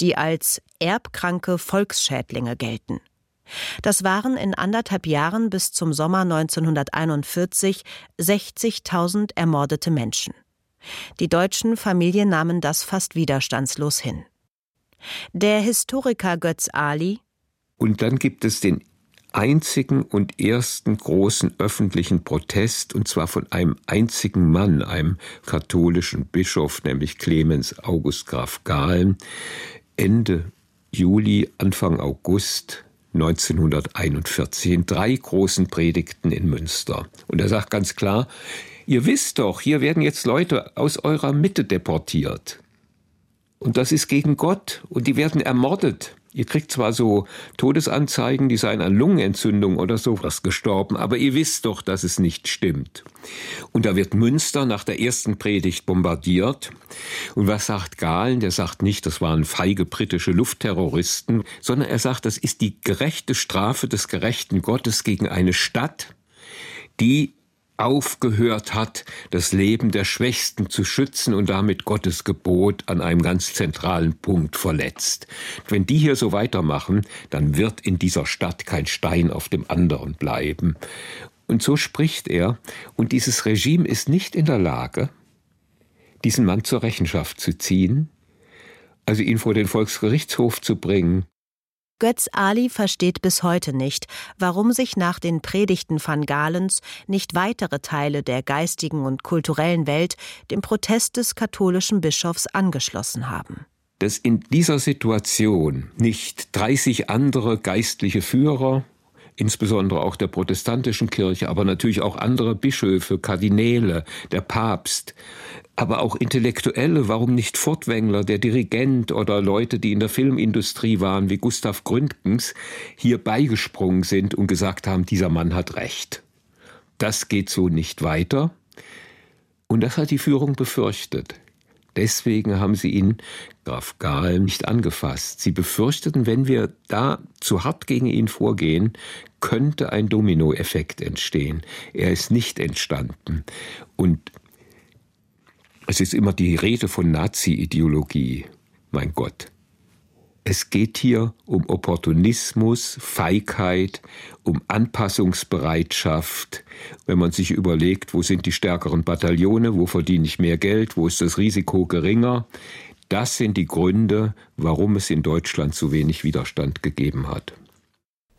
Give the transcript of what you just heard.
die als erbkranke Volksschädlinge gelten. Das waren in 1,5 Jahren bis zum Sommer 1941 60.000 ermordete Menschen. Die deutschen Familien nahmen das fast widerstandslos hin. Der Historiker Götz Ali: Und dann gibt es den einzigen und ersten großen öffentlichen Protest, und zwar von einem einzigen Mann, einem katholischen Bischof, nämlich Clemens August Graf Gahlen, Ende Juli, Anfang August 1941, in 3 großen Predigten in Münster. Und er sagt ganz klar: Ihr wisst doch, hier werden jetzt Leute aus eurer Mitte deportiert. Und das ist gegen Gott und die werden ermordet. Ihr kriegt zwar so Todesanzeigen, die seien an Lungenentzündung oder sowas gestorben, aber ihr wisst doch, dass es nicht stimmt. Und da wird Münster nach der ersten Predigt bombardiert. Und was sagt Gahlen? Der sagt nicht, das waren feige britische Luftterroristen, sondern er sagt, das ist die gerechte Strafe des gerechten Gottes gegen eine Stadt, die aufgehört hat, das Leben der Schwächsten zu schützen und damit Gottes Gebot an einem ganz zentralen Punkt verletzt. Wenn die hier so weitermachen, dann wird in dieser Stadt kein Stein auf dem anderen bleiben. Und so spricht er. Und dieses Regime ist nicht in der Lage, diesen Mann zur Rechenschaft zu ziehen, also ihn vor den Volksgerichtshof zu bringen. Götz Ali versteht bis heute nicht, warum sich nach den Predigten van Galens nicht weitere Teile der geistigen und kulturellen Welt dem Protest des katholischen Bischofs angeschlossen haben. Dass in dieser Situation nicht 30 andere geistliche Führer, insbesondere auch der protestantischen Kirche, aber natürlich auch andere Bischöfe, Kardinäle, der Papst, aber auch Intellektuelle, warum nicht Furtwängler, der Dirigent oder Leute, die in der Filmindustrie waren, wie Gustav Gründgens, hier beigesprungen sind und gesagt haben, dieser Mann hat recht. Das geht so nicht weiter. Und das hat die Führung befürchtet. Deswegen haben sie ihn, Graf Gahlen, nicht angefasst. Sie befürchteten, wenn wir da zu hart gegen ihn vorgehen, könnte ein Dominoeffekt entstehen. Er ist nicht entstanden. Und es ist immer die Rede von Nazi-Ideologie. Mein Gott. Es geht hier um Opportunismus, Feigheit, um Anpassungsbereitschaft. Wenn man sich überlegt, wo sind die stärkeren Bataillone, wo verdiene ich mehr Geld, wo ist das Risiko geringer. Das sind die Gründe, warum es in Deutschland so wenig Widerstand gegeben hat.